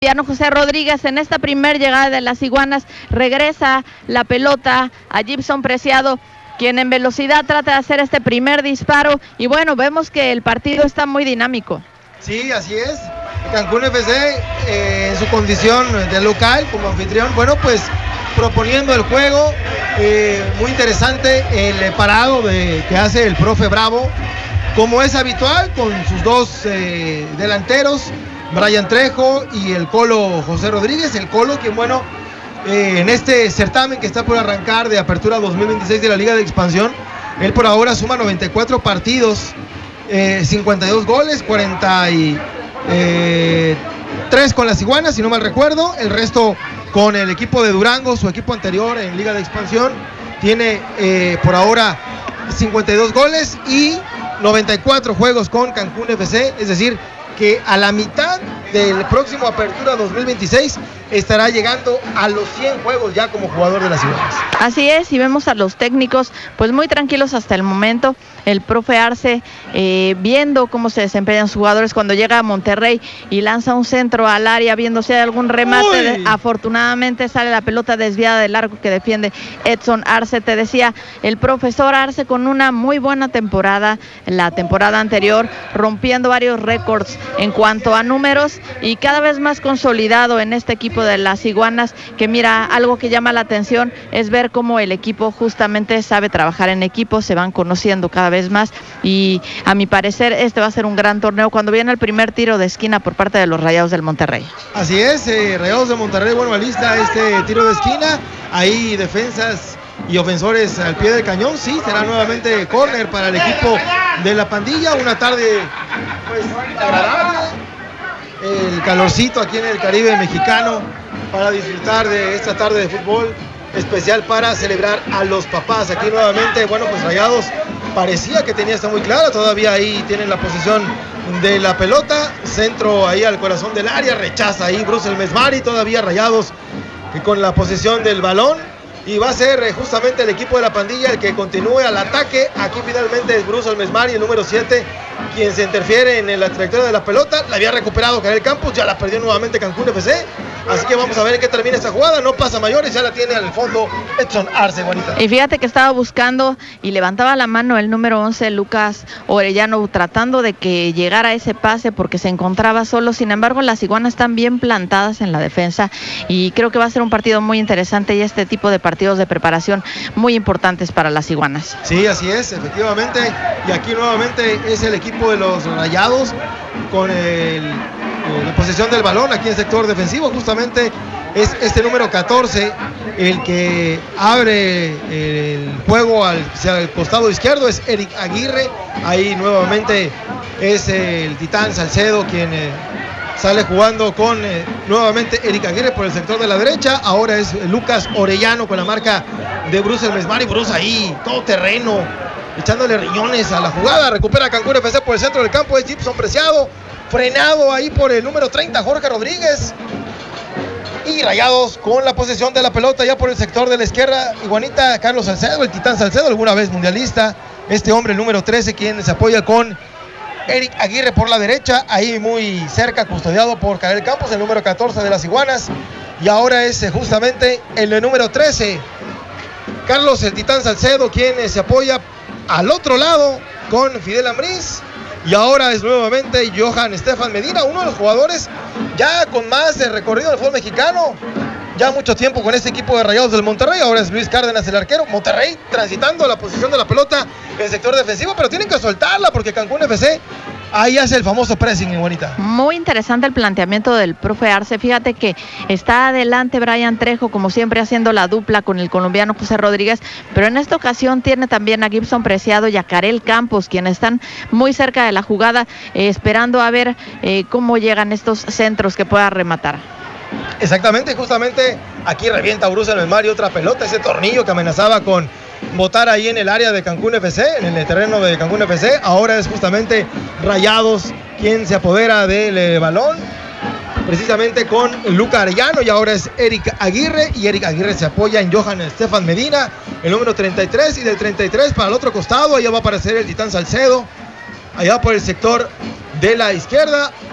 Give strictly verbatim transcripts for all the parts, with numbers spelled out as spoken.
Colombiano José Rodríguez. En esta primer llegada de las Iguanas regresa la pelota a Gibson Preciado, quien en velocidad trata de hacer este primer disparo, y bueno, vemos que el partido está muy dinámico. Sí, así es. Cancún F C eh, en su condición de local como anfitrión, bueno, pues proponiendo el juego, eh, muy interesante el parado de, que hace el profe Bravo, como es habitual con sus dos eh, delanteros, Brian Trejo y el Colo José Rodríguez. El Colo, quien bueno, eh, en este certamen que está por arrancar de Apertura dos mil veintiséis de la Liga de Expansión, él por ahora suma noventa y cuatro partidos, eh, cincuenta y dos goles, cuarenta y tres con las Iguanas, si no mal recuerdo. El resto con el equipo de Durango, su equipo anterior en Liga de Expansión. Tiene eh, por ahora cincuenta y dos goles y noventa y cuatro juegos con Cancún F C, es decir, que a la mitad del próximo Apertura dos mil veintiséis estará llegando a los cien juegos ya como jugador de las Iguanas. Así es, y vemos a los técnicos pues muy tranquilos hasta el momento. El profe Arce eh, viendo cómo se desempeñan sus jugadores cuando llega a Monterrey y lanza un centro al área viendo si hay algún remate. De, afortunadamente sale la pelota desviada del arco que defiende Edson Arce. Te decía, el profesor Arce con una muy buena temporada la temporada anterior, rompiendo varios récords en cuanto a números y cada vez más consolidado en este equipo de las Iguanas, que mira, algo que llama la atención es ver cómo el equipo justamente sabe trabajar en equipo, se van conociendo cada vez más, y a mi parecer este va a ser un gran torneo cuando viene el primer tiro de esquina por parte de los Rayados del Monterrey. Así es, eh, Rayados de Monterrey, bueno, alista este tiro de esquina, ahí defensas y ofensores al pie del cañón. Sí, será nuevamente córner para el equipo de la pandilla, una tarde pues agradable, el calorcito aquí en el Caribe mexicano para disfrutar de esta tarde de fútbol especial para celebrar a los papás. Aquí nuevamente, bueno, pues Rayados parecía que tenía esta muy clara, todavía ahí tienen la posición de la pelota, centro ahí al corazón del área, rechaza ahí Bruce El Mesmari, todavía Rayados con la posesión del balón, y va a ser eh, justamente el equipo de la pandilla el que continúe al ataque. Aquí finalmente es Bruce El Mesmari, el número siete, quien se interfiere en la trayectoria de la pelota. La había recuperado Karel Campos, ya la perdió nuevamente Cancún F C, así que vamos a ver en qué termina esta jugada. No pasa mayores, ya la tiene al fondo Edson Arce, bonita. Y fíjate que estaba buscando y levantaba la mano el número once, Lucas Orellano, tratando de que llegara ese pase porque se encontraba solo. Sin embargo, las Iguanas están bien plantadas en la defensa y creo que va a ser un partido muy interesante, y este tipo de partidos de preparación muy importantes para las Iguanas. Sí, así es, efectivamente, y aquí nuevamente es el equipo de los Rayados con el, la posesión del balón aquí en el sector defensivo. Justamente es este número catorce el que abre el juego al, hacia el costado izquierdo, es Eric Aguirre. Ahí nuevamente es el Titán Salcedo quien eh, sale jugando con eh, nuevamente Eric Aguirre por el sector de la derecha. Ahora es Lucas Orellano con la marca de Bruce El Mesmari. Bruce ahí, todo terreno, echándole riñones a la jugada. Recupera Cancún F C por el centro del campo, es Gibson Preciado, frenado ahí por el número treinta, Jorge Rodríguez. Y Rayados con la posesión de la pelota ya por el sector de la izquierda. Iguanita, Carlos Salcedo, el Titán Salcedo, alguna vez mundialista. Este hombre, el número trece, quien se apoya con Eric Aguirre por la derecha, ahí muy cerca, custodiado por Karel Campos, el número catorce de las Iguanas. Y ahora es justamente el número trece, Carlos el Titán Salcedo, quien se apoya al otro lado con Fidel Ambriz. Y ahora es nuevamente Johan Estefan Medina, uno de los jugadores ya con más recorrido en el fútbol mexicano, ya mucho tiempo con este equipo de Rayados del Monterrey. Ahora es Luis Cárdenas el arquero. Monterrey transitando la posición de la pelota en el sector defensivo, pero tienen que soltarla porque Cancún F C ahí hace el famoso pressing, mi bonita. Muy interesante el planteamiento del profe Arce. Fíjate que está adelante Brian Trejo, como siempre, haciendo la dupla con el colombiano José Rodríguez, pero en esta ocasión tiene también a Gibson Preciado y a Karel Campos, quienes están muy cerca de la jugada, eh, esperando a ver eh, cómo llegan estos centros que pueda rematar. Exactamente, justamente aquí revienta Bruce El Mesmari otra pelota, ese tornillo que amenazaba con botar ahí en el área de Cancún F C, en el terreno de Cancún F C. Ahora es justamente Rayados quien se apodera del eh, balón, precisamente con Luca Arellano, y ahora es Eric Aguirre, y Eric Aguirre se apoya en Johan Estefan Medina, el número treinta y tres, y del treinta y tres para el otro costado, allá va a aparecer el Titán Salcedo, allá por el sector de la izquierda.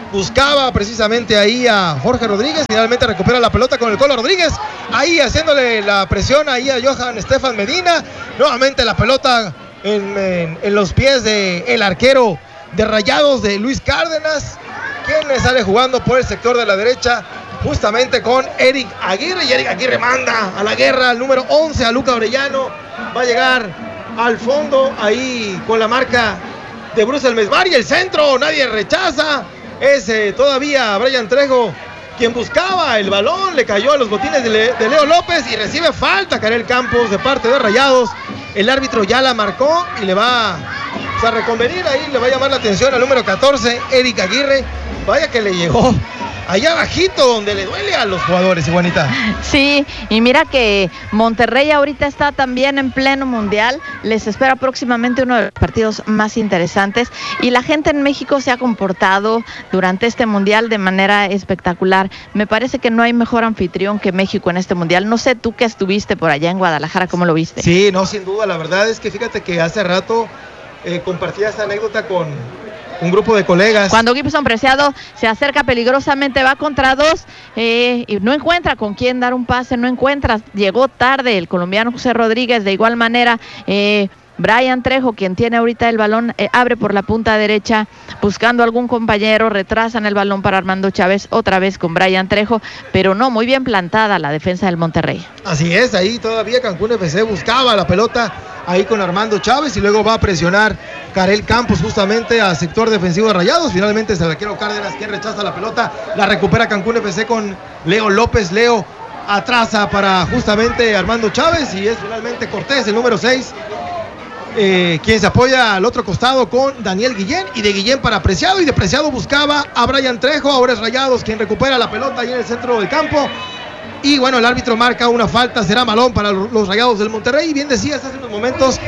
buscaba precisamente ahí a Jorge Rodríguez, finalmente recupera la pelota con el Colo Rodríguez, ahí haciéndole la presión ahí a Johan Estefan Medina, nuevamente la pelota en, en, en los pies del arquero de Rayados de Luis Cárdenas, quien sale jugando por el sector de la derecha, justamente con Eric Aguirre, y Eric Aguirre manda a la guerra al número once, a Luca Orellano, va a llegar al fondo, ahí con la marca de Bruce Mesmar, y el centro, nadie rechaza, es eh, todavía Brian Trejo quien buscaba el balón, le cayó a los botines de, Le, de Leo López y recibe falta Karel Campos de parte de Rayados. El árbitro ya la marcó y le va o sea, a reconvenir ahí, le va a llamar la atención al número catorce, Eric Aguirre. Vaya que le llegó allá abajito donde le duele a los jugadores, Iguanita. Sí, y mira que Monterrey ahorita está también en pleno mundial, les espera próximamente uno de los partidos más interesantes y la gente en México se ha comportado durante este mundial de manera espectacular. Me parece que no hay mejor anfitrión que México en este mundial. No sé tú que estuviste por allá en Guadalajara, ¿cómo lo viste? Sí, no, sin duda, la verdad es que fíjate que hace rato eh, compartí esta anécdota con un grupo de colegas. Cuando Gibson Preciado se acerca peligrosamente, va contra dos eh, y no encuentra con quién dar un pase, no encuentra, llegó tarde el colombiano José Rodríguez, de igual manera eh, Brian Trejo, quien tiene ahorita el balón, eh, abre por la punta derecha buscando algún compañero, retrasan el balón para Armando Chávez, otra vez con Brian Trejo, pero no, muy bien plantada la defensa del Monterrey. Así es, ahí todavía Cancún F C buscaba la pelota ahí con Armando Chávez y luego va a presionar Karel Campos justamente al sector defensivo de Rayados. Finalmente es el arquero Cárdenas quien rechaza la pelota, la recupera Cancún F C con Leo López. Leo atrasa para justamente Armando Chávez y es finalmente Cortés, el número seis, eh, quien se apoya al otro costado con Daniel Guillén, y de Guillén para Preciado, y de Preciado buscaba a Brian Trejo. Ahora es Rayados quien recupera la pelota ahí en el centro del campo. Y bueno, el árbitro marca una falta, será balón para los Rayados del Monterrey. Y bien decías hace unos momentos,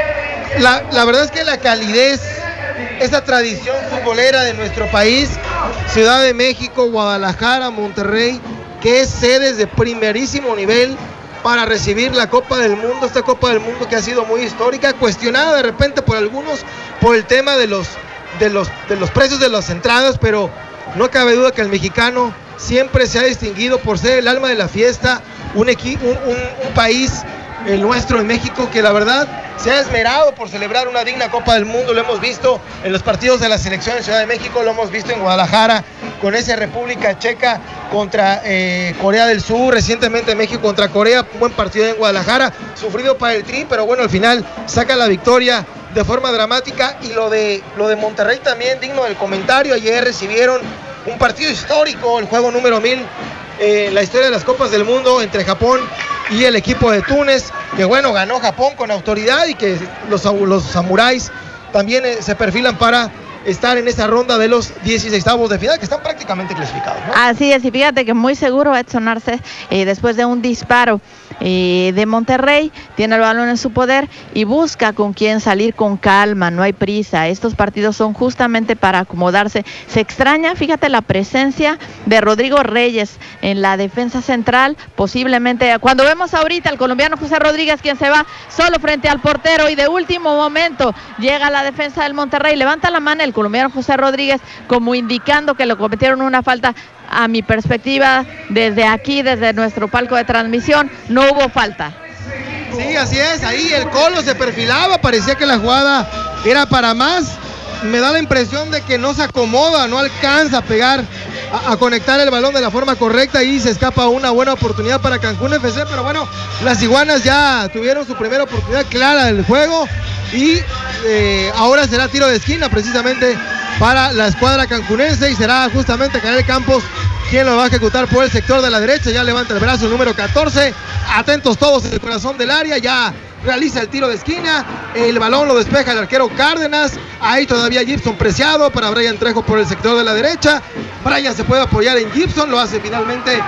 la, la verdad es que la calidez, esa tradición futbolera de nuestro país, Ciudad de México, Guadalajara, Monterrey, que es sedes de primerísimo nivel para recibir la Copa del Mundo, esta Copa del Mundo que ha sido muy histórica, cuestionada de repente por algunos por el tema de los, de los, de los precios de las entradas, pero no cabe duda que el mexicano siempre se ha distinguido por ser el alma de la fiesta, un, equi- un, un, un país, el nuestro en México, que la verdad se ha esmerado por celebrar una digna Copa del Mundo. Lo hemos visto en los partidos de la selección en Ciudad de México, lo hemos visto en Guadalajara con esa República Checa contra eh, Corea del Sur, recientemente México contra Corea, un buen partido en Guadalajara, sufrido para el Tri, pero bueno, al final saca la victoria de forma dramática. Y lo de, lo de Monterrey también digno del comentario. Ayer recibieron un partido histórico, el juego número mil en eh, la historia de las Copas del Mundo entre Japón y el equipo de Túnez, que bueno, ganó Japón con autoridad y que los, los samuráis también eh, se perfilan para estar en esa ronda de los dieciseisavos de final, que están prácticamente clasificados, ¿no? Así es, y fíjate que muy seguro Edson Arce, eh, después de un disparo eh, de Monterrey, tiene el balón en su poder y busca con quién salir con calma, no hay prisa. Estos partidos son justamente para acomodarse. Se extraña, fíjate, la presencia de Rodrigo Reyes en la defensa central, posiblemente, cuando vemos ahorita al colombiano José Rodríguez, quien se va solo frente al portero, y de último momento llega la defensa del Monterrey, levanta la mano el colombiano José Rodríguez como indicando que le cometieron una falta. A mi perspectiva, desde aquí, desde nuestro palco de transmisión, no hubo falta. Sí, así es, ahí el Colo se perfilaba, parecía que la jugada era para más. Me da la impresión de que no se acomoda, no alcanza a pegar, a, a conectar el balón de la forma correcta, y se escapa una buena oportunidad para Cancún F C. Pero bueno, las iguanas ya tuvieron su primera oportunidad clara del juego, y eh, ahora será tiro de esquina precisamente para la escuadra cancunense, y será justamente Karel Campos quien lo va a ejecutar por el sector de la derecha. Ya levanta el brazo el número catorce, atentos todos en el corazón del área, ya realiza el tiro de esquina, el balón lo despeja el arquero Cárdenas, ahí todavía Gibson Preciado para Brian Trejo por el sector de la derecha. Brian se puede apoyar en Gibson, lo hace finalmente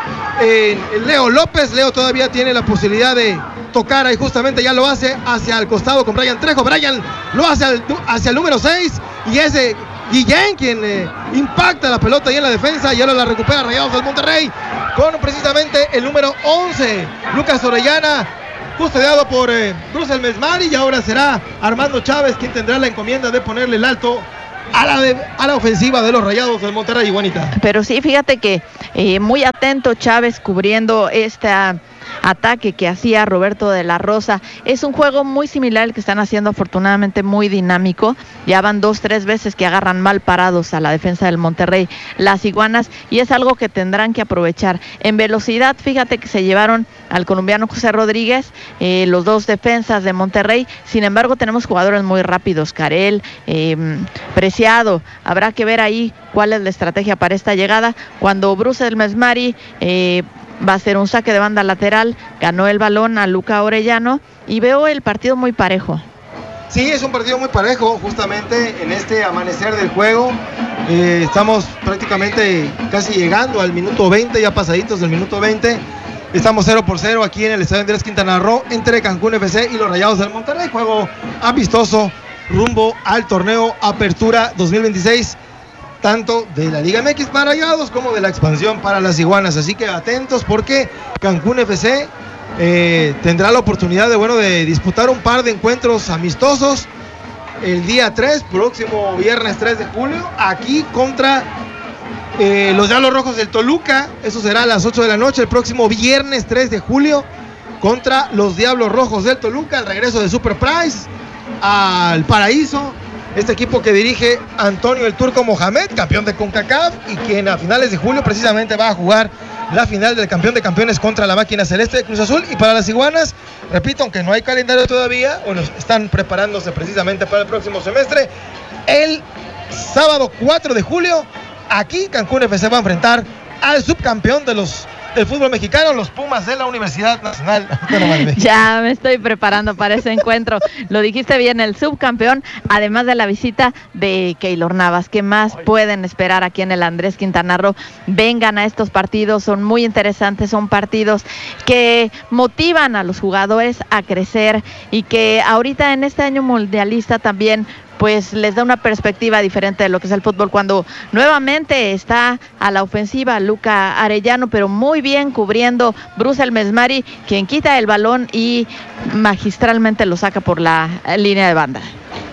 en Leo López. Leo todavía tiene la posibilidad de tocar ahí, justamente ya lo hace hacia el costado con Brian Trejo. Brian lo hace al, hacia el número seis, y ese Guillén quien eh, impacta la pelota ahí en la defensa, y ahora la recupera Rayados del Monterrey con precisamente el número once, Lucas Orellana, custodiado por eh, Bruce Mesmar, y ahora será Armando Chávez quien tendrá la encomienda de ponerle el alto a la, de, a la ofensiva de los Rayados del Monterrey, Juanita. Pero sí, fíjate que eh, muy atento Chávez cubriendo esta ataque que hacía Roberto de la Rosa. Es un juego muy similar al que están haciendo, afortunadamente muy dinámico. Ya van dos, tres veces que agarran mal parados a la defensa del Monterrey las iguanas, y es algo que tendrán que aprovechar. En velocidad, fíjate que se llevaron al colombiano José Rodríguez, eh, los dos defensas de Monterrey. Sin embargo, tenemos jugadores muy rápidos, Carel, eh, Preciado. Habrá que ver ahí cuál es la estrategia para esta llegada. Cuando Bruce El Mesmari eh, va a ser un saque de banda lateral, ganó el balón a Luca Orellano, y veo el partido muy parejo. Sí, es un partido muy parejo, justamente en este amanecer del juego. Eh, estamos prácticamente casi llegando al minuto veinte, ya pasaditos del minuto veinte. Estamos cero por cero aquí en el Estadio Andrés Quintana Roo entre Cancún F C y los Rayados del Monterrey. Juego amistoso rumbo al torneo Apertura dos mil veintiséis, tanto de la Liga M X para Rayados como de la expansión para las iguanas. Así que atentos, porque Cancún F C eh, tendrá la oportunidad de, bueno, de disputar un par de encuentros amistosos el día tres, próximo viernes tres de julio, aquí contra eh, los Diablos Rojos del Toluca. Eso será a las ocho de la noche el próximo viernes tres de julio contra los Diablos Rojos del Toluca. El regreso de Super Price al Paraíso, este equipo que dirige Antonio el Turco Mohamed, campeón de CONCACAF, y quien a finales de julio precisamente va a jugar la final del campeón de campeones contra la máquina celeste de Cruz Azul. Y para las iguanas, repito, aunque no hay calendario todavía, bueno, están preparándose precisamente para el próximo semestre, el sábado cuatro de julio, aquí Cancún F C va a enfrentar al subcampeón de los del fútbol mexicano, los Pumas de la Universidad Nacional Autónoma de México. Ya me estoy preparando para ese encuentro. Lo dijiste bien, el subcampeón, además de la visita de Keylor Navas. ¿Qué más pueden esperar aquí en el Andrés Quintana Roo? Vengan a estos partidos, son muy interesantes, son partidos que motivan a los jugadores a crecer, y que ahorita en este año mundialista también pues les da una perspectiva diferente de lo que es el fútbol, cuando nuevamente está a la ofensiva Luca Arellano, pero muy bien cubriendo Bruce El Mesmari, quien quita el balón y magistralmente lo saca por la línea de banda.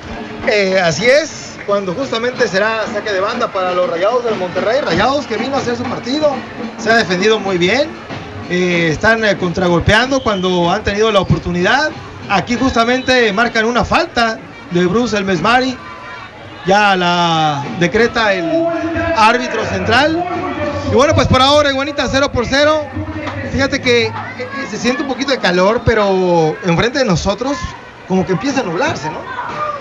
Eh, así es, cuando justamente será saque de banda para los Rayados del Monterrey. Rayados que vino a hacer su partido, se ha defendido muy bien, eh, están eh, contragolpeando cuando han tenido la oportunidad. Aquí justamente marcan una falta de Bruce El Mesmari, ya la decreta el árbitro central. Y bueno, pues por ahora, iguanita, cero por cero. Fíjate que eh, se siente un poquito de calor, pero enfrente de nosotros como que empieza a nublarse, ¿no?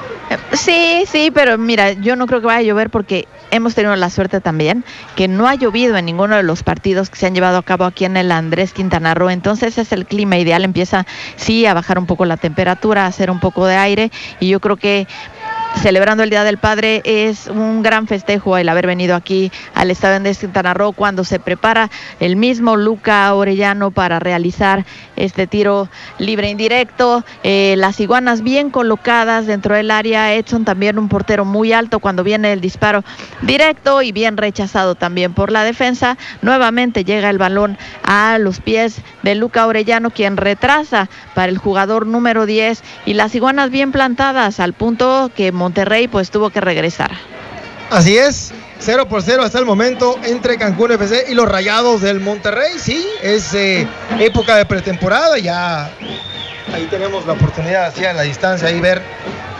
Sí, sí, pero mira, yo no creo que vaya a llover, porque hemos tenido la suerte también que no ha llovido en ninguno de los partidos que se han llevado a cabo aquí en el Andrés Quintana Roo. Entonces es el clima ideal, empieza sí a bajar un poco la temperatura, a hacer un poco de aire, y yo creo que celebrando el Día del Padre es un gran festejo el haber venido aquí al Estadio Andrés Quintana Roo, cuando se prepara el mismo Luca Orellano para realizar este tiro libre indirecto. Eh, las iguanas bien colocadas dentro del área. Edson también, un portero muy alto cuando viene el disparo directo, y bien rechazado también por la defensa. Nuevamente llega el balón a los pies de Luca Orellano, quien retrasa para el jugador número diez, y las iguanas bien plantadas al punto que Monterrey pues tuvo que regresar. Así es, cero por cero hasta el momento entre Cancún F C y los Rayados del Monterrey. Sí, es eh, época de pretemporada, ya ahí tenemos la oportunidad así a la distancia ahí ver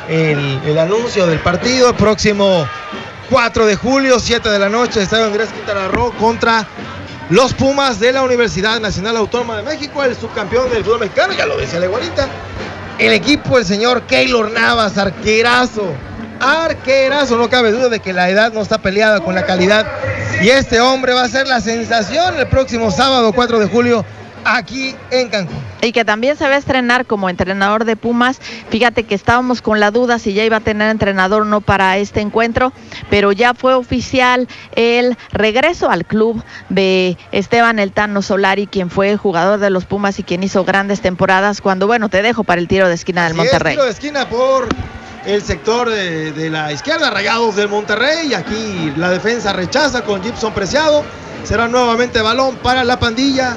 el, el anuncio del partido. El próximo cuatro de julio, siete de la noche, Estadio Andrés Quintana Roo contra los Pumas de la Universidad Nacional Autónoma de México, el subcampeón del fútbol mexicano, ya lo decía la igualita. El equipo del señor Keylor Navas, arquerazo, arquerazo, no cabe duda de que la edad no está peleada con la calidad, y este hombre va a ser la sensación el próximo sábado cuatro de julio aquí en Cancún. Y que también se va a estrenar como entrenador de Pumas. Fíjate que estábamos con la duda si ya iba a tener entrenador o no para este encuentro, pero ya fue oficial el regreso al club de Esteban El Tano Solari, quien fue jugador de los Pumas y quien hizo grandes temporadas. Cuando, bueno, te dejo para el tiro de esquina del Monterrey. Es, tiro de esquina por el sector de, de la izquierda, Rayados del Monterrey. Aquí la defensa rechaza con Gibson Preciado. Será nuevamente balón para la pandilla.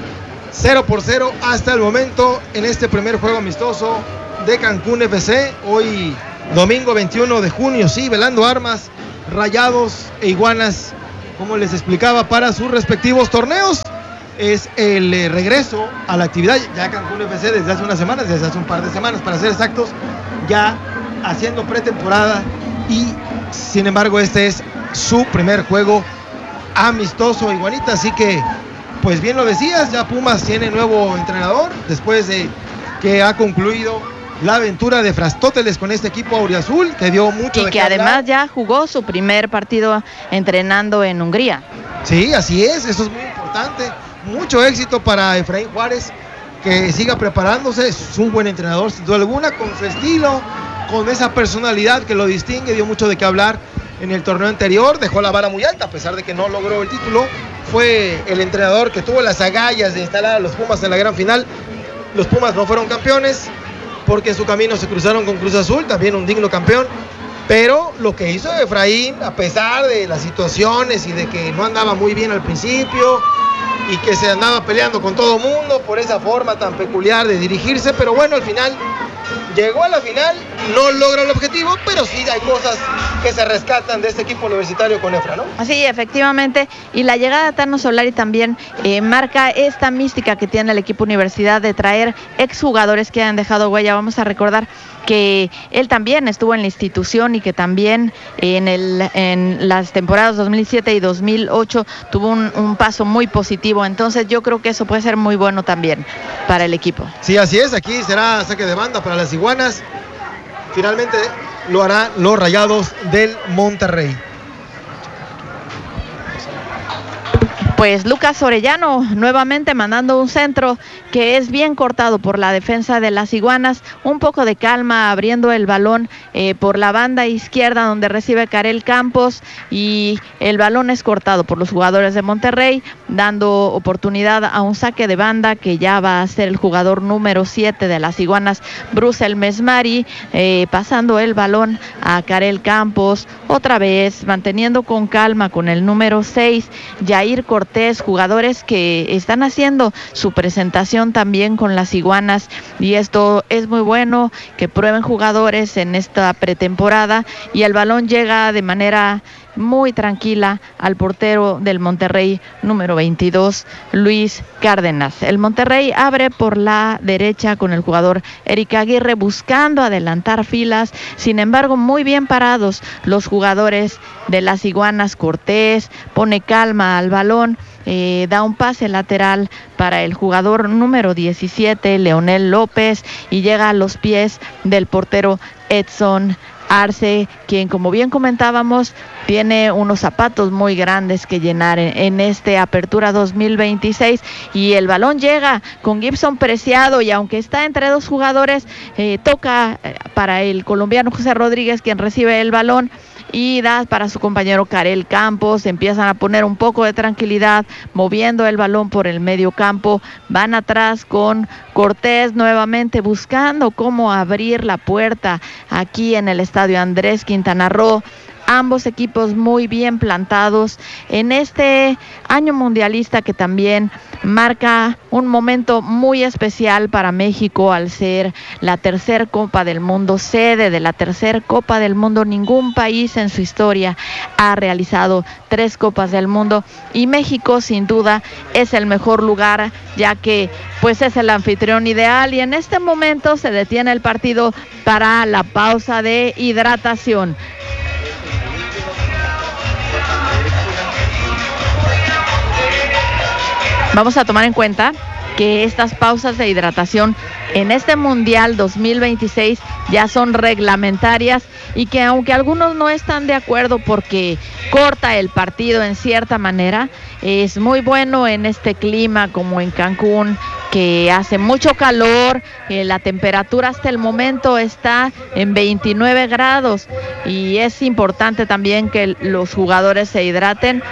cero por cero hasta el momento en este primer juego amistoso de Cancún F C. Hoy domingo veintiuno de junio, sí, velando armas, Rayados e Iguanas, como les explicaba, para sus respectivos torneos. Es el eh, regreso a la actividad. Ya Cancún F C desde hace unas semanas, desde hace un par de semanas para ser exactos, ya haciendo pretemporada, y sin embargo este es su primer juego amistoso, Iguanita, así que pues bien lo decías, ya Pumas tiene nuevo entrenador después de que ha concluido la aventura de Frastóteles con este equipo auriazul, que dio mucho y de que qué además hablar. ya jugó su primer partido entrenando en Hungría. Sí, así es, eso es muy importante. Mucho éxito para Efraín Juárez, que siga preparándose. Es un buen entrenador, sin duda alguna, con su estilo, con esa personalidad que lo distingue. Dio mucho de qué hablar en el torneo anterior, dejó la vara muy alta a pesar de que no logró el título. Fue el entrenador que tuvo las agallas de instalar a los Pumas en la gran final. Los Pumas no fueron campeones porque en su camino se cruzaron con Cruz Azul, también un digno campeón. Pero lo que hizo Efraín, a pesar de las situaciones y de que no andaba muy bien al principio y que se andaba peleando con todo mundo por esa forma tan peculiar de dirigirse, pero bueno, al final llegó a la final, no logra el objetivo, pero sí hay cosas que se rescatan de este equipo universitario con Efra, ¿no? Sí, efectivamente, y la llegada de Tano Solari también eh, marca esta mística que tiene el equipo universidad de traer exjugadores que han dejado huella. Vamos a recordar que él también estuvo en la institución y que también en, el, en las temporadas dos mil siete y dos mil ocho tuvo un, un paso muy positivo, entonces yo creo que eso puede ser muy bueno también para el equipo. Sí, así es, aquí será saque de banda para las Iguanas, finalmente lo harán los Rayados del Monterrey. Pues Lucas Orellano nuevamente mandando un centro que es bien cortado por la defensa de las Iguanas, un poco de calma abriendo el balón eh, por la banda izquierda donde recibe Karel Campos, y el balón es cortado por los jugadores de Monterrey, dando oportunidad a un saque de banda que ya va a ser el jugador número siete de las Iguanas, Bruce Mesmari, eh, pasando el balón a Karel Campos, otra vez manteniendo con calma con el número seis, Jair Cortés, jugadores que están haciendo su presentación también con las Iguanas, y esto es muy bueno, que prueben jugadores en esta pretemporada, y el balón llega de manera muy tranquila al portero del Monterrey número veintidós, Luis Cárdenas. El Monterrey abre por la derecha con el jugador Eric Aguirre buscando adelantar filas, sin embargo muy bien parados los jugadores de las Iguanas. Cortés pone calma al balón, eh, da un pase lateral para el jugador número diecisiete, Leonel López, y llega a los pies del portero Edson Arce, quien, como bien comentábamos, tiene unos zapatos muy grandes que llenar en, en este Apertura dos mil veintiséis, y el balón llega con Gibson Preciado, y aunque está entre dos jugadores, eh, toca para el colombiano José Rodríguez, quien recibe el balón y da para su compañero Karel Campos. Empiezan a poner un poco de tranquilidad moviendo el balón por el medio campo, van atrás con Cortés nuevamente buscando cómo abrir la puerta aquí en el estadio Andrés Quintana Roo. Ambos equipos muy bien plantados en este año mundialista, que también marca un momento muy especial para México al ser la tercera Copa del Mundo, sede de la tercera Copa del Mundo. Ningún país en su historia ha realizado tres Copas del Mundo, y México sin duda es el mejor lugar, ya que pues es el anfitrión ideal. Y en este momento se detiene el partido para la pausa de hidratación. Vamos a tomar en cuenta que estas pausas de hidratación en este Mundial dos mil veintiséis ya son reglamentarias, y que aunque algunos no están de acuerdo porque corta el partido en cierta manera, es muy bueno en este clima como en Cancún, que hace mucho calor, eh, la temperatura hasta el momento está en veintinueve grados, y es importante también que los jugadores se hidraten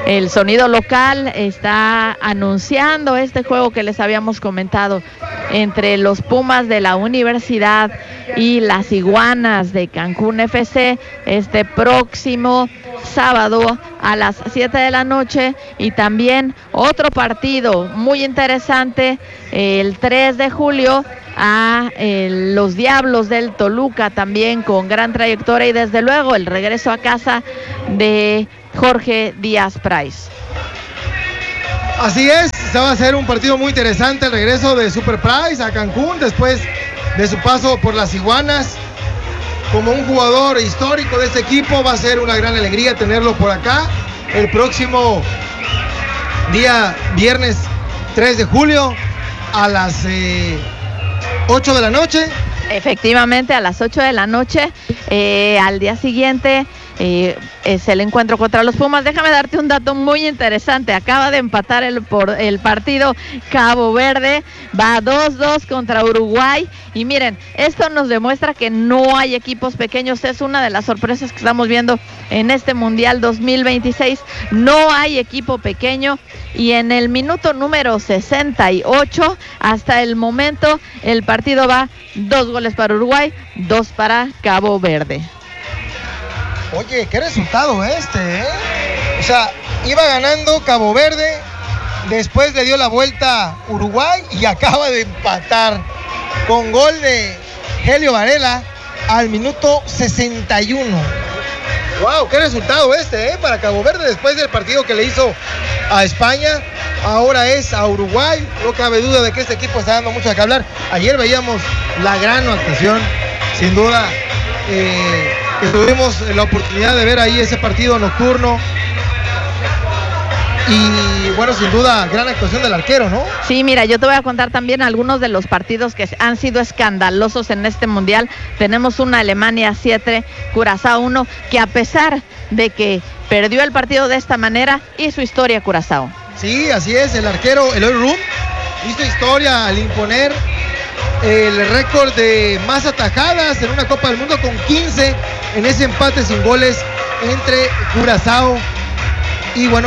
El sonido local está anunciando este juego que les habíamos comentado entre los Pumas de la Universidad y las Iguanas de Cancún F C este próximo sábado a las siete de la noche, y también otro partido muy interesante el tres de julio a eh, los Diablos del Toluca, también con gran trayectoria, y desde luego el regreso a casa de Jorge Díaz Price. Así es, se va a hacer un partido muy interesante, el regreso de Super Price a Cancún después de su paso por las Iguanas. Como un jugador histórico de este equipo, va a ser una gran alegría tenerlo por acá el próximo día viernes tres de julio a las eh, ocho de la noche. Efectivamente, a las ocho de la noche, eh, al día siguiente eh, es el encuentro contra los Pumas. Déjame darte un dato muy interesante. Acaba de empatar el, por, el partido Cabo Verde, va dos dos contra Uruguay, y miren, esto nos demuestra que no hay equipos pequeños. Es una de las sorpresas que estamos viendo en este Mundial dos mil veintiséis. No hay equipo pequeño, y en el minuto número sesenta y ocho, hasta el momento, el partido va dos goles para Uruguay, dos para Cabo Verde. Oye, qué resultado este, ¿eh? O sea, iba ganando Cabo Verde, después le dio la vuelta Uruguay y acaba de empatar con gol de Helio Varela al minuto sesenta y uno. Wow, qué resultado este, ¿eh? Para Cabo Verde, después del partido que le hizo a España, ahora es a Uruguay. No cabe duda de que este equipo está dando mucho de qué hablar. Ayer veíamos la gran actuación, sin duda, eh, que tuvimos la oportunidad de ver ahí ese partido nocturno. Y bueno, sin duda, gran actuación del arquero, ¿no? Sí, mira, yo te voy a contar también algunos de los partidos que han sido escandalosos en este Mundial. Tenemos una Alemania siete, Curazao uno, que a pesar de que perdió el partido de esta manera, hizo historia Curazao. Sí, así es, el arquero Eloy Rum hizo historia al imponer el récord de más atajadas en una Copa del Mundo con quince en ese empate sin goles entre Curazao y bueno,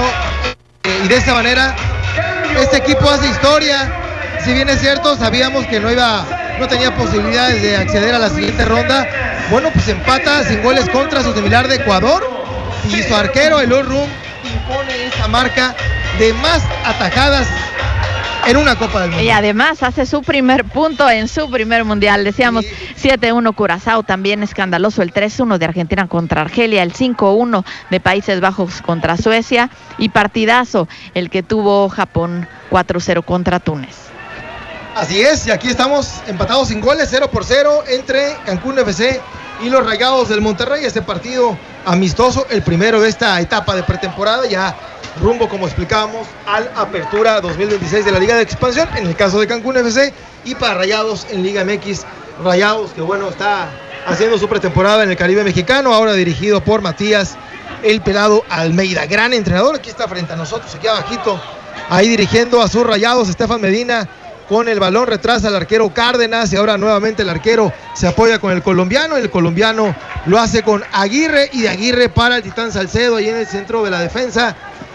y de esta manera este equipo hace historia. Si bien es cierto, sabíamos que no iba, no tenía posibilidades de acceder a la siguiente ronda. Bueno, pues empata sin goles contra su similar de Ecuador, y su arquero Eloy Rum impone esa marca de más atajadas en una Copa del Mundo. Y además hace su primer punto en su primer Mundial. Decíamos, sí. siete uno Curazao, también escandaloso el tres uno de Argentina contra Argelia, el cinco uno de Países Bajos contra Suecia, y partidazo el que tuvo Japón cuatro cero contra Túnez. Así es, y aquí estamos empatados sin goles, cero por cero entre Cancún F C y los Rayados del Monterrey. Este partido amistoso, el primero de esta etapa de pretemporada, ya rumbo, como explicábamos, al Apertura dos mil veintiséis de la Liga de Expansión, en el caso de Cancún F C, y para Rayados en Liga M X. Rayados que bueno, está haciendo su pretemporada en el Caribe mexicano, ahora dirigido por Matías el Pelado Almeida, gran entrenador. Aquí está frente a nosotros, aquí abajito, ahí dirigiendo a sus Rayados, Estefan Medina con el balón, retrasa al arquero Cárdenas, y ahora nuevamente el arquero se apoya con el colombiano, el colombiano lo hace con Aguirre, y de Aguirre para el Titán Salcedo, ahí en el centro de la defensa.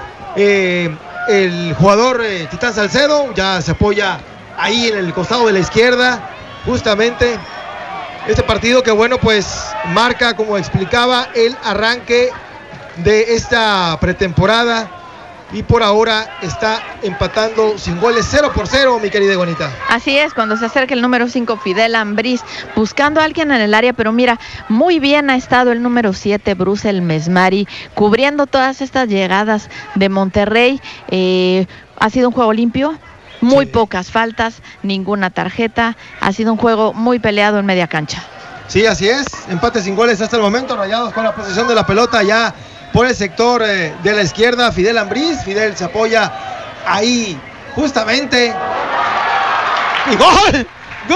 Eh, el jugador eh, Titán Salcedo ya se apoya ahí en el costado de la izquierda, justamente este partido que bueno, pues marca, como explicaba, el arranque de esta pretemporada, y por ahora está empatando sin goles, cero por cero, mi querida Iguanita. Así es, cuando se acerca el número cinco, Fidel Ambriz, buscando a alguien en el área, pero mira, muy bien ha estado el número siete, Bruce El Mesmari, cubriendo todas estas llegadas de Monterrey. Eh, ha sido un juego limpio, muy sí. pocas faltas, ninguna tarjeta, ha sido un juego muy peleado en media cancha. Sí, así es, empate sin goles hasta el momento, Rayados con la posesión de la pelota ya por el sector eh, de la izquierda, Fidel Ambriz, Fidel se apoya ahí justamente, y ¡gol! ¡Gol!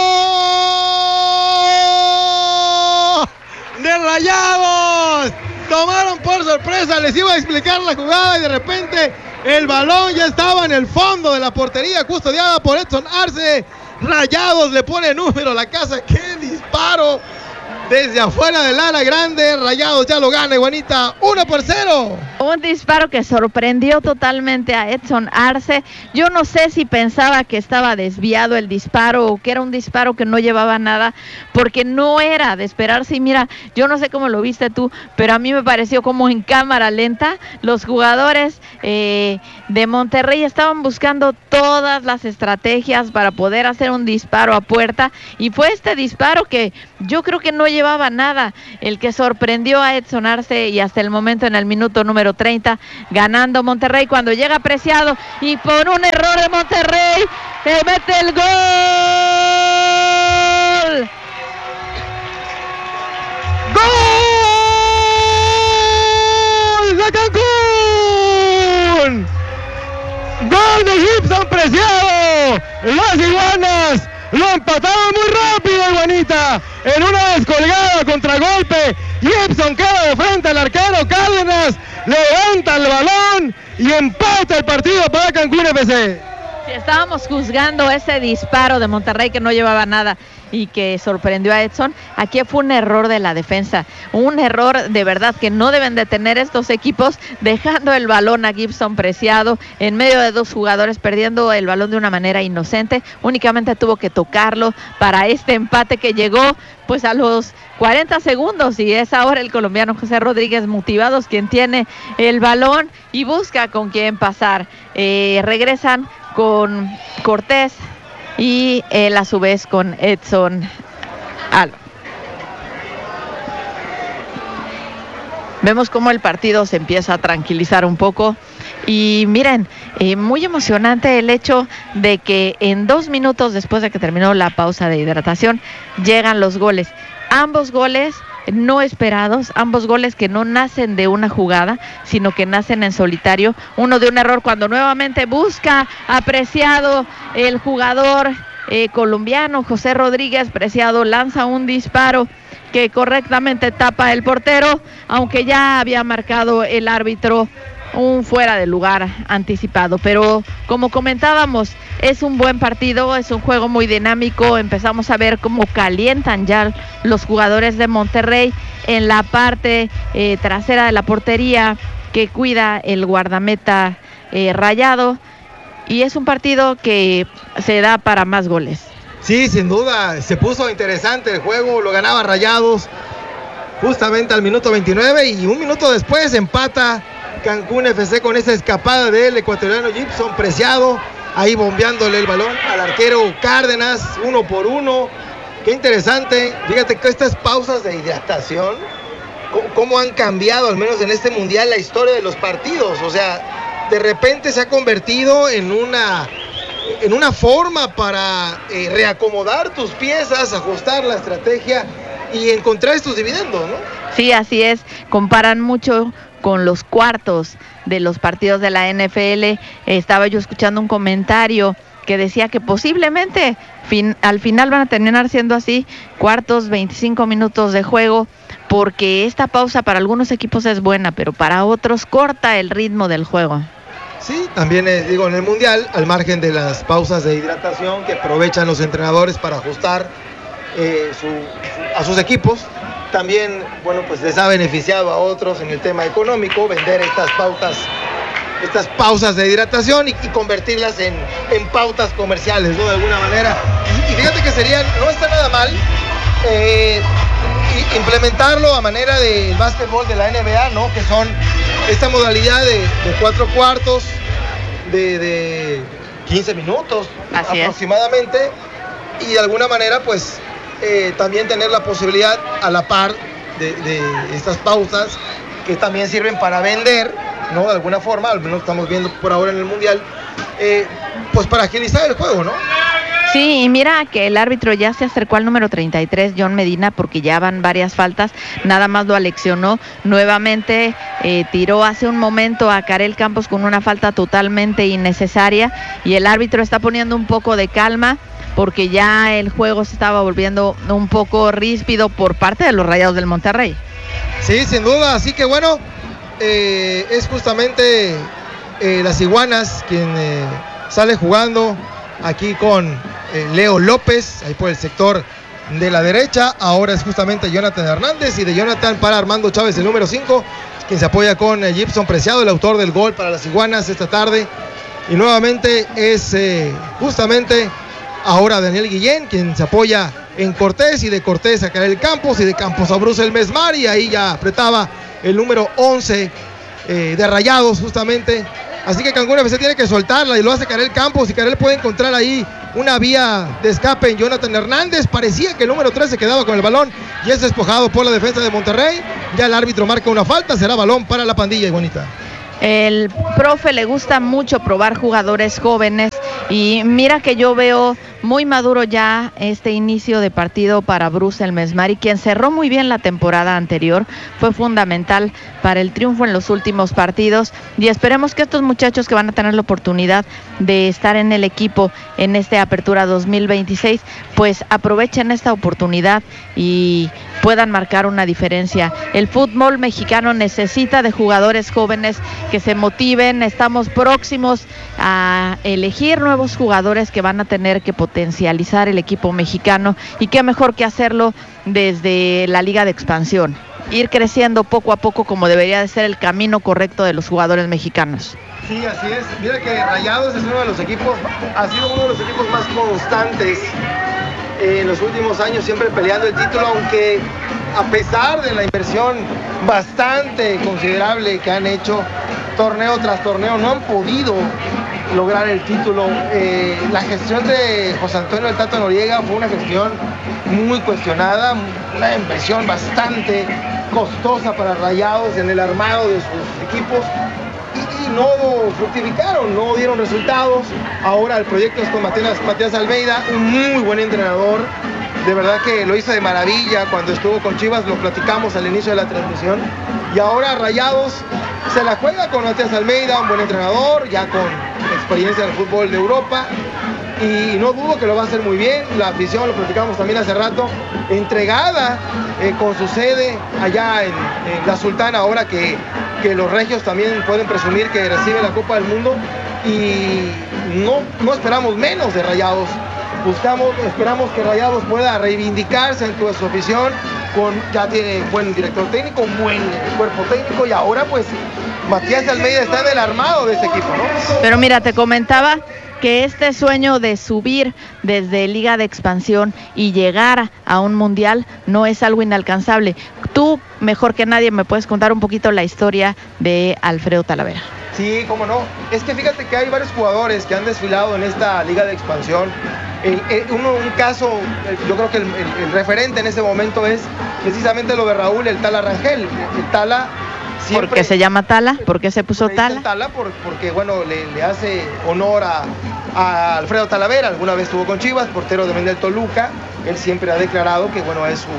¡De Rayados! Tomaron por sorpresa, les iba a explicar la jugada y de repente el balón ya estaba en el fondo de la portería, custodiada por Edson Arce. Rayados le pone número a la casa, ¡qué disparo! Desde afuera del área grande, Rayados ya lo gana, Iguanita, uno por cero. Un disparo que sorprendió totalmente a Edson Arce. Yo no sé si pensaba que estaba desviado el disparo o que era un disparo que no llevaba nada, porque no era de esperarse. Y mira, yo no sé cómo lo viste tú, pero a mí me pareció como en cámara lenta. Los jugadores eh, de Monterrey estaban buscando todas las estrategias para poder hacer un disparo a puerta, y fue este disparo que yo creo que no llevaba nada el que sorprendió a Edson Arce, y hasta el momento en el minuto número treinta, ganando Monterrey cuando llega Preciado y por un error de Monterrey se mete el gol. ¡Gol de Cancún! ¡Gol de Gibson Preciado! Las Iguanas lo empataron muy rápido, Iguanita, en una descolgada contragolpe. Gibson queda de frente al arquero Cárdenas, levanta el balón y empata el partido para Cancún F C. Si estábamos juzgando ese disparo de Monterrey que no llevaba nada y que sorprendió a Edson, aquí fue un error de la defensa, un error de verdad que no deben de tener estos equipos, dejando el balón a Gibson Preciado en medio de dos jugadores, perdiendo el balón de una manera inocente. Únicamente tuvo que tocarlo para este empate que llegó pues a los cuarenta segundos, y es ahora el colombiano José Rodríguez Motivados quien tiene el balón y busca con quién pasar. Eh, regresan con Cortés y él a su vez con Edson Alba. Vemos cómo el partido se empieza a tranquilizar un poco. Y miren, eh, muy emocionante el hecho de que en dos minutos después de que terminó la pausa de hidratación, llegan los goles. Ambos goles no esperados, ambos goles que no nacen de una jugada, sino que nacen en solitario. Uno de un error cuando nuevamente busca apreciado el jugador eh, colombiano José Rodríguez Preciado, lanza un disparo que correctamente tapa el portero, aunque ya había marcado el árbitro un fuera de lugar anticipado. Pero como comentábamos, es un buen partido, es un juego muy dinámico. Empezamos a ver cómo calientan ya los jugadores de Monterrey en la parte eh, trasera de la portería que cuida el guardameta eh, Rayado, y es un partido que se da para más goles. Sí, sin duda, se puso interesante el juego, lo ganaba Rayados justamente al minuto veintinueve, y un minuto después empata Cancún F C con esa escapada del ecuatoriano Gibson Preciado, ahí bombeándole el balón al arquero Cárdenas, uno por uno. Qué interesante, fíjate que estas pausas de hidratación, cómo han cambiado, al menos en este mundial, la historia de los partidos. O sea, de repente se ha convertido en una, en una forma para eh, reacomodar tus piezas, ajustar la estrategia y encontrar estos dividendos, ¿no? Sí, así es, comparan mucho con los cuartos de los partidos de la N F L. Estaba yo escuchando un comentario que decía que posiblemente fin, al final van a terminar siendo así, cuartos, veinticinco minutos de juego, porque esta pausa para algunos equipos es buena, pero para otros corta el ritmo del juego. Sí, también eh, digo, en el Mundial, al margen de las pausas de hidratación que aprovechan los entrenadores para ajustar eh, su, su, a sus equipos, también, bueno, pues les ha beneficiado a otros en el tema económico vender estas pautas, estas pausas de hidratación y, y convertirlas en, en pautas comerciales, ¿no? De alguna manera. Y, y fíjate que sería, no está nada mal eh, implementarlo a manera del básquetbol de la N B A, ¿no? Que son esta modalidad de, de cuatro cuartos, de, de quince minutos. Así aproximadamente. Es. Y de alguna manera, pues, Eh, también tener la posibilidad a la par de, de estas pausas que también sirven para vender, ¿no? De alguna forma, al menos estamos viendo por ahora en el Mundial, eh, pues para agilizar el juego, ¿no? Sí, y mira que el árbitro ya se acercó al número treinta y tres, John Medina, porque ya van varias faltas, nada más lo aleccionó, nuevamente eh, tiró hace un momento a Karel Campos con una falta totalmente innecesaria, y el árbitro está poniendo un poco de calma, porque ya el juego se estaba volviendo un poco ríspido por parte de los Rayados del Monterrey. Sí, sin duda, así que bueno, eh, es justamente eh, las Iguanas quien eh, sale jugando aquí con eh, Leo López, ahí por el sector de la derecha. Ahora es justamente Jonathan Hernández, y de Jonathan para Armando Chávez, el número cinco, quien se apoya con eh, Gibson Preciado, el autor del gol para las Iguanas esta tarde. Y nuevamente es eh, justamente ahora Daniel Guillén, quien se apoya en Cortés, y de Cortés a Karel Campos, y de Campos a Bruce El Mesmar, y ahí ya apretaba el número once eh, de Rayados justamente. Así que Cancún F C tiene que soltarla, y lo hace Karel Campos, y Karel puede encontrar ahí una vía de escape en Jonathan Hernández. Parecía que el número tres se quedaba con el balón y es despojado por la defensa de Monterrey. Ya el árbitro marca una falta, será balón para la pandilla, Iguanita. El profe le gusta mucho probar jugadores jóvenes, y mira que yo veo muy maduro ya este inicio de partido para Bruce El Mesmari, quien cerró muy bien la temporada anterior, fue fundamental para el triunfo en los últimos partidos, y esperemos que estos muchachos que van a tener la oportunidad de estar en el equipo en esta apertura dos mil veintiséis, pues aprovechen esta oportunidad y puedan marcar una diferencia. El fútbol mexicano necesita de jugadores jóvenes que se motiven. Estamos próximos a elegir nuevos jugadores que van a tener que potencializar el equipo mexicano, y qué mejor que hacerlo desde la Liga de Expansión, ir creciendo poco a poco, como debería de ser el camino correcto de los jugadores mexicanos. Sí, así es. Mira que Rayados es uno de los equipos, ha sido uno de los equipos más constantes en los últimos años, siempre peleando el título, aunque a pesar de la inversión bastante considerable que han hecho torneo tras torneo, no han podido lograr el título. Eh, la gestión de José Antonio El Tato Noriega fue una gestión muy cuestionada, una inversión bastante costosa para Rayados en el armado de sus equipos, y, y no fructificaron, no dieron resultados. Ahora el proyecto es con Matías, Matías Almeida, un muy buen entrenador, de verdad que lo hizo de maravilla cuando estuvo con Chivas, lo platicamos al inicio de la transmisión, y ahora Rayados se la juega con Matías Almeida, un buen entrenador, ya con experiencia en el fútbol de Europa, y no dudo que lo va a hacer muy bien. La afición, lo platicamos también hace rato, entregada eh, con su sede allá en, en La Sultana, ahora que, que los regios también pueden presumir que recibe la Copa del Mundo, y no, no esperamos menos de Rayados. Buscamos, esperamos que Rayados pueda reivindicarse en toda su afición, con, ya tiene buen director técnico, un buen cuerpo técnico, y ahora pues Matías Almeida está en el armado de este equipo, ¿no? Pero mira, te comentaba que este sueño de subir desde Liga de Expansión y llegar a un mundial no es algo inalcanzable. Tú, mejor que nadie, me puedes contar un poquito la historia de Alfredo Talavera. Sí, cómo no. Es que fíjate que hay varios jugadores que han desfilado en esta Liga de Expansión. El, el, uno, un caso, yo creo que el, el, el referente en ese momento es precisamente lo de Raúl, el Tala Rangel. El Tala siempre, ¿por qué se llama Tala? ¿Por qué se puso Tala? Tala por, porque, bueno, le, le hace honor a, a Alfredo Talavera. Alguna vez estuvo con Chivas, portero de Mendel Toluca. Él siempre ha declarado que, bueno, es su,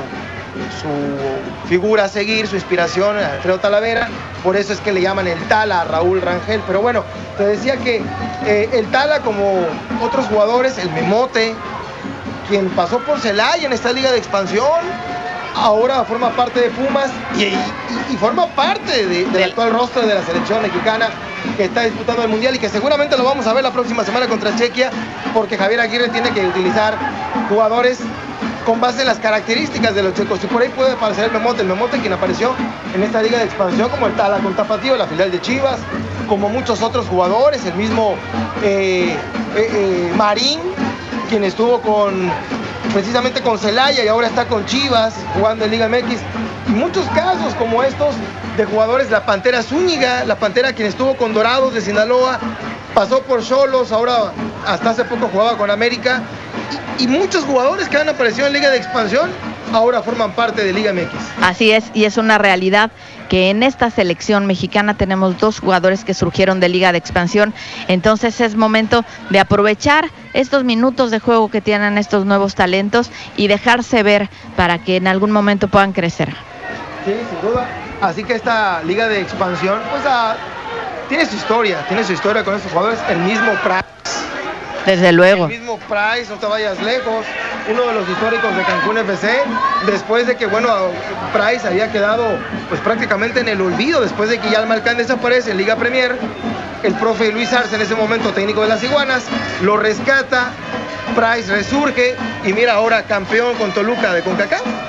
su figura a seguir, su inspiración, Alfredo Talavera. Por eso es que le llaman el Tala a Raúl Rangel. Pero bueno, te decía que eh, el Tala, como otros jugadores, el Memote, quien pasó por Celaya en esta Liga de Expansión, ahora forma parte de Pumas y, y, y forma parte de, del actual rostro de la selección mexicana que está disputando el Mundial, y que seguramente lo vamos a ver la próxima semana contra Chequia, porque Javier Aguirre tiene que utilizar jugadores con base en las características de los checos, y por ahí puede aparecer el Memote, el Memote quien apareció en esta Liga de Expansión como el Tala con Tapatío, la filial de Chivas, como muchos otros jugadores, el mismo eh, eh, eh, Marín, quien estuvo con precisamente con Celaya y ahora está con Chivas jugando en Liga M X, y muchos casos como estos de jugadores, la Pantera Zúñiga, la Pantera quien estuvo con Dorados de Sinaloa, pasó por Xolos, ahora hasta hace poco jugaba con América, y, y muchos jugadores que han aparecido en Liga de Expansión ahora forman parte de Liga M X. Así es, y es una realidad que en esta selección mexicana tenemos dos jugadores que surgieron de Liga de Expansión, entonces es momento de aprovechar estos minutos de juego que tienen estos nuevos talentos y dejarse ver para que en algún momento puedan crecer. Sí, sin duda. Así que esta Liga de Expansión, pues a, tiene su historia, tiene su historia con estos jugadores, el mismo Price. Desde luego. El mismo Price, no te vayas lejos, uno de los históricos de Cancún F C, después de que, bueno, Price había quedado pues prácticamente en el olvido, después de que ya el Malcán desaparece en Liga Premier, el profe Luis Arce, en ese momento técnico de las Iguanas, lo rescata, Price resurge, y mira ahora campeón con Toluca de CONCACAF.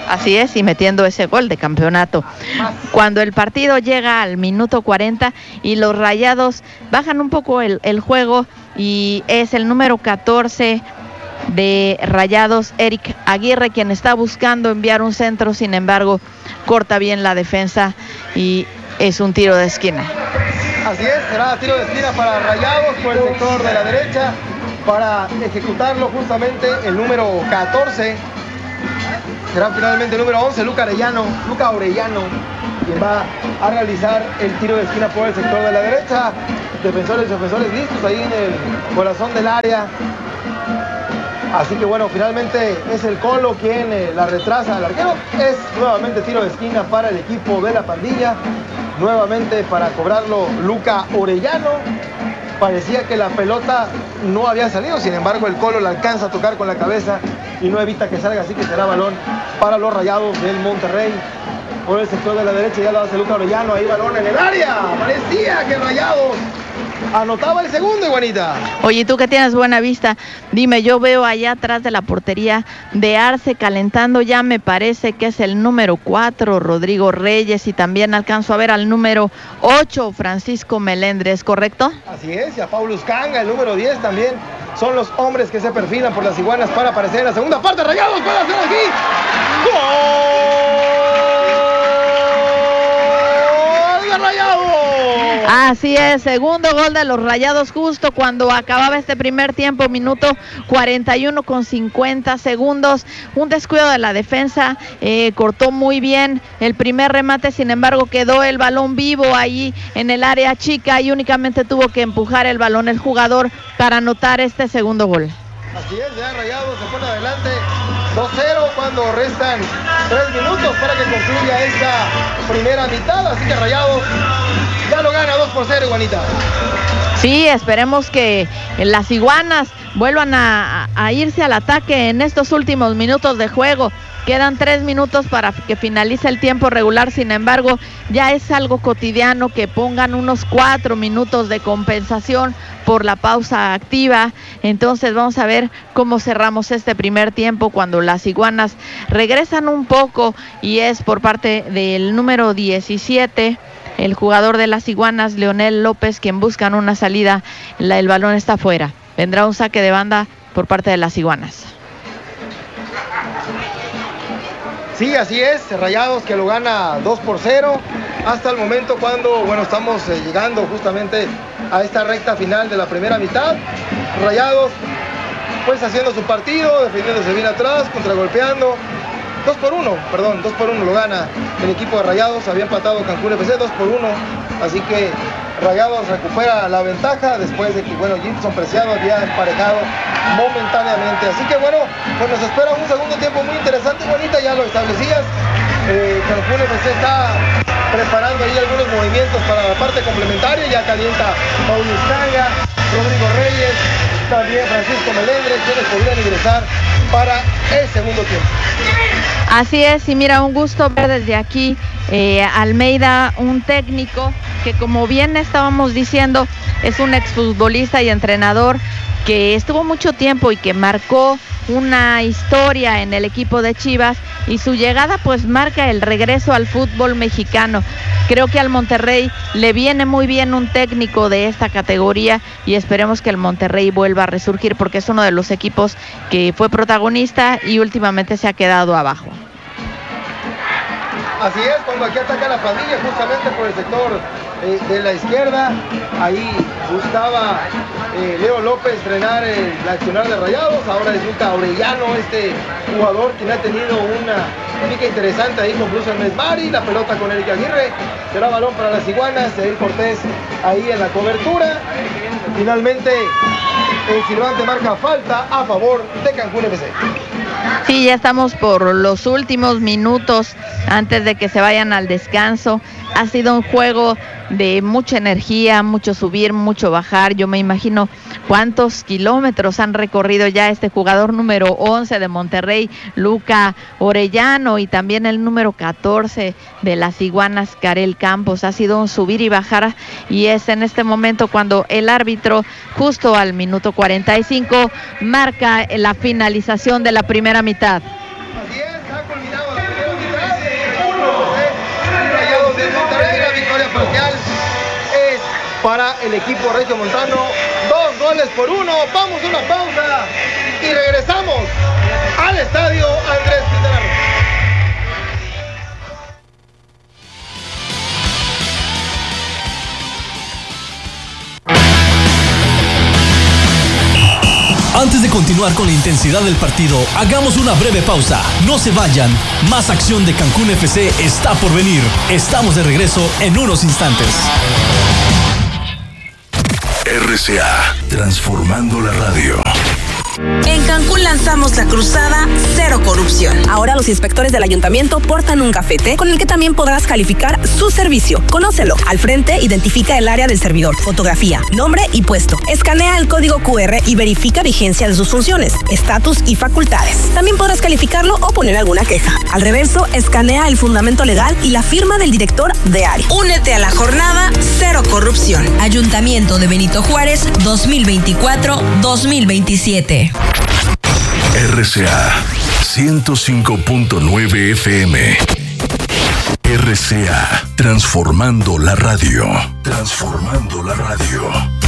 Así es, y metiendo ese gol de campeonato. Cuando el partido llega al minuto cuarenta y los Rayados bajan un poco el, el juego, y es el número catorce de Rayados, Eric Aguirre, quien está buscando enviar un centro, sin embargo, corta bien la defensa y es un tiro de esquina. Así es, será tiro de esquina para Rayados por el sector de la derecha, para ejecutarlo justamente el número catorce. Será finalmente el número once, Luca Orellano, Luca Orellano, quien va a realizar el tiro de esquina por el sector de la derecha. Defensores y ofensores listos ahí en el corazón del área. Así que bueno, finalmente es el Colo quien eh, la retrasa al arquero. Es nuevamente tiro de esquina para el equipo de la pandilla. Nuevamente para cobrarlo Luca Orellano. Parecía que la pelota no había salido, sin embargo el Colo la alcanza a tocar con la cabeza y no evita que salga, así que será balón para los Rayados del Monterrey. Por el sector de la derecha ya lo hace Luca Orellano, ahí balón en el área. Parecía que Rayados anotaba el segundo, Iguanita. Oye, tú que tienes buena vista, dime, yo veo allá atrás de la portería de Arce calentando ya, me parece que es el número cuatro, Rodrigo Reyes, y también alcanzo a ver al número ocho, Francisco Melendres, ¿correcto? Así es, y a Paulus Canga, el número diez también. Son los hombres que se perfilan por las iguanas para aparecer en la segunda parte. Rayados puede hacer aquí. ¡Gol de Rayados! Así es, segundo gol de los Rayados justo cuando acababa este primer tiempo, minuto cuarenta y uno con cincuenta segundos. Un descuido de la defensa, eh, cortó muy bien el primer remate, sin embargo quedó el balón vivo ahí en el área chica y únicamente tuvo que empujar el balón el jugador para anotar este segundo gol. Así es, ya Rayados se pone adelante dos cero cuando restan tres minutos para que concluya esta primera mitad, así que Rayados ya lo gana dos por cero, Iguanita. Sí, esperemos que las iguanas vuelvan a, a irse al ataque en estos últimos minutos de juego. Quedan tres minutos para que finalice el tiempo regular, sin embargo, ya es algo cotidiano que pongan unos cuatro minutos de compensación por la pausa activa. Entonces vamos a ver cómo cerramos este primer tiempo cuando las iguanas regresan un poco, y es por parte del número diecisiete, el jugador de las iguanas, Leonel López, quien buscan una salida. La, el balón está afuera. Vendrá un saque de banda por parte de las iguanas. Sí, así es, Rayados que lo gana dos por cero hasta el momento cuando, bueno, estamos eh, llegando justamente a esta recta final de la primera mitad. Rayados pues haciendo su partido, defendiéndose bien atrás, contragolpeando. dos por uno, perdón, dos por uno lo gana el equipo de Rayados. Había empatado Cancún F C dos por uno, así que Rayados recupera la ventaja después de que, bueno, Gibson Preciado había emparejado momentáneamente. Así que, bueno, pues nos espera un segundo tiempo muy interesante, bonita, ya lo establecías. Eh, Cancún F C está preparando ahí algunos movimientos para la parte complementaria. Ya calienta Paulus Canga, Rodrigo Reyes, también Francisco Melendres, quienes podrían ingresar para el segundo tiempo. Así es, y mira, un gusto ver desde aquí eh, Almeida, un técnico que, como bien estábamos diciendo, es un exfutbolista y entrenador que estuvo mucho tiempo y que marcó una historia en el equipo de Chivas, y su llegada pues marca el regreso al fútbol mexicano. Creo que al Monterrey le viene muy bien un técnico de esta categoría, y esperemos que el Monterrey vuelva a resurgir, porque es uno de los equipos que fue protagonista y últimamente se ha quedado abajo. Así es, cuando aquí ataca la pandilla justamente por el sector eh, de la izquierda, ahí buscaba eh, Leo López frenar el accionar de Rayados. Ahora es Luca Orellano, este jugador quien ha tenido una pica interesante ahí con Bruce Mesmari. La pelota con Eric Aguirre, será balón para las iguanas. Edil Cortés ahí en la cobertura. Finalmente el silbante marca falta a favor de Cancún F C. Sí, ya estamos por los últimos minutos antes de que se vayan al descanso. Ha sido un juego de mucha energía, mucho subir, mucho bajar. Yo me imagino cuántos kilómetros han recorrido ya este jugador número once de Monterrey, Luca Orellano, y también el número catorce de las iguanas, Karel Campos. Ha sido un subir y bajar, y es en este momento cuando el árbitro, justo al minuto cuarenta y cinco, marca la finalización de la primera mitad. Así es, ha culminado la primera para el equipo regiomontano. Dos goles por uno. Vamos a una pausa y regresamos al estadio Andrés Quintana Roo. Antes de continuar con la intensidad del partido, hagamos una breve pausa. No se vayan. Más acción de Cancún F C está por venir. Estamos de regreso en unos instantes. R C A, transformando la radio. En Cancún lanzamos la cruzada Cero Corrupción. Ahora los inspectores del ayuntamiento portan un gafete con el que también podrás calificar su servicio. Conócelo. Al frente, identifica el área del servidor, fotografía, nombre y puesto. Escanea el código cu erre y verifica vigencia de sus funciones, estatus y facultades. También podrás calificarlo o poner alguna queja. Al reverso, escanea el fundamento legal y la firma del director de área. Únete a la jornada Cero Corrupción. Ayuntamiento de Benito Juárez dos mil veinticuatro dos mil veintisiete. R C A ciento cinco punto nueve F M. R C A, transformando la radio. Transformando la radio.